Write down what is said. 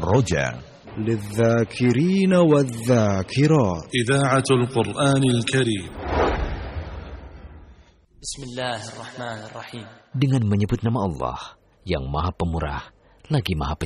الرجاء للذاكرين والذاكرات إذاعة القرآن الكريم. Bismillahirrahmanirrahim. Dengan menyebut nama Allah yang Maha Pemurah lagi Maha